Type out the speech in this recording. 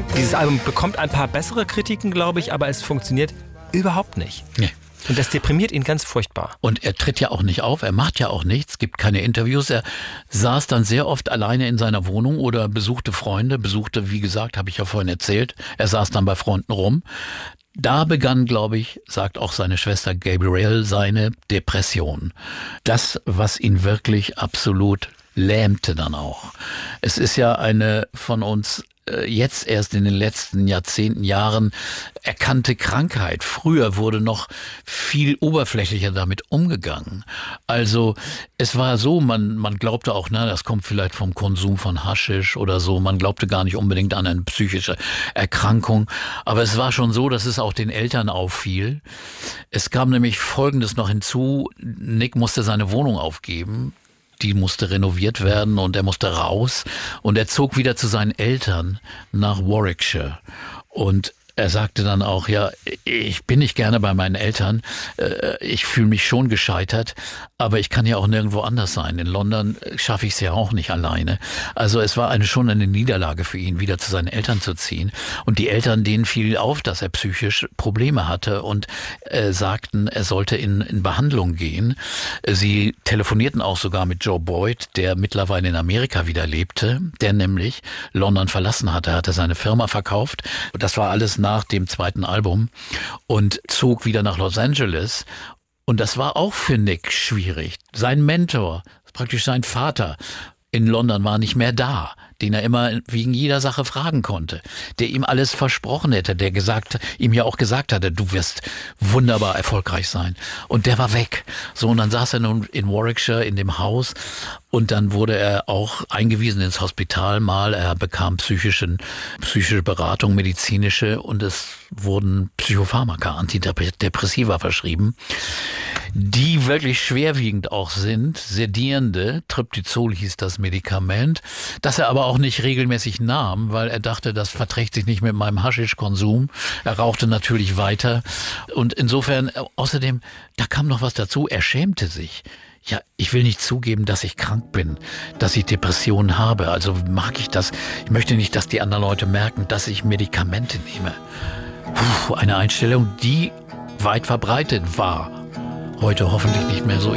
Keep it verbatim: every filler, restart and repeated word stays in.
Dieses Album bekommt ein paar bessere Kritiken, glaube ich, aber es funktioniert überhaupt nicht. Nee. Und das deprimiert ihn ganz furchtbar. Und er tritt ja auch nicht auf, er macht ja auch nichts, gibt keine Interviews. Er saß dann sehr oft alleine in seiner Wohnung oder besuchte Freunde, besuchte, wie gesagt, habe ich ja vorhin erzählt, er saß dann bei Freunden rum. Da begann, glaube ich, sagt auch seine Schwester Gabrielle, seine Depression. Das, was ihn wirklich absolut lähmte dann auch. Es ist ja eine von uns jetzt erst in den letzten Jahrzehnten, Jahren erkannte Krankheit. Früher wurde noch viel oberflächlicher damit umgegangen. Also es war so, man man glaubte auch, na, das kommt vielleicht vom Konsum von Haschisch oder so. Man glaubte gar nicht unbedingt an eine psychische Erkrankung. Aber es war schon so, dass es auch den Eltern auffiel. Es kam nämlich Folgendes noch hinzu. Nick musste seine Wohnung aufgeben. Die musste renoviert werden und er musste raus und er zog wieder zu seinen Eltern nach Warwickshire und er sagte dann auch, ja, ich bin nicht gerne bei meinen Eltern, ich fühle mich schon gescheitert, aber ich kann ja auch nirgendwo anders sein. In London schaffe ich es ja auch nicht alleine. Also es war eine, schon eine Niederlage für ihn, wieder zu seinen Eltern zu ziehen. Und die Eltern, denen fiel auf, dass er psychisch Probleme hatte und äh, sagten, er sollte in, in Behandlung gehen. Sie telefonierten auch sogar mit Joe Boyd, der mittlerweile in Amerika wieder lebte, der nämlich London verlassen hatte. Er hatte seine Firma verkauft. Das war alles nach dem zweiten Album und zog wieder nach Los Angeles. Und das war auch für Nick schwierig. Sein Mentor, praktisch sein Vater in London, war nicht mehr da, den er immer wegen jeder Sache fragen konnte, der ihm alles versprochen hätte, der gesagt, ihm ja auch gesagt hatte, du wirst wunderbar erfolgreich sein. Und der war weg. So, und dann saß er nun in Warwickshire in dem Haus und dann wurde er auch eingewiesen ins Hospital mal. Er bekam psychischen, psychische Beratung, medizinische, und es wurden Psychopharmaka, Antidepressiva verschrieben, die wirklich schwerwiegend auch sind, sedierende, Triptizol hieß das Medikament, das er aber auch nicht regelmäßig nahm, weil er dachte, das verträgt sich nicht mit meinem Haschischkonsum. Er rauchte natürlich weiter und insofern, außerdem, da kam noch was dazu, er schämte sich. Ja, ich will nicht zugeben, dass ich krank bin, dass ich Depressionen habe, also mag ich das. Ich möchte nicht, dass die anderen Leute merken, dass ich Medikamente nehme. Puh, eine Einstellung, die weit verbreitet war, heute hoffentlich nicht mehr so